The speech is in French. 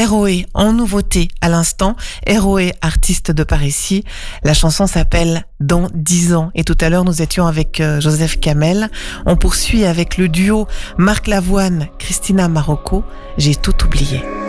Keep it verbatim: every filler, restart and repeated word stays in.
Héroé en nouveauté à l'instant. Héroé, artiste de par ici. La chanson s'appelle Dans dix ans. Et tout à l'heure, nous étions avec euh, Joseph Kamel. On poursuit avec le duo Marc Lavoine, Christina Marocco. J'ai tout oublié.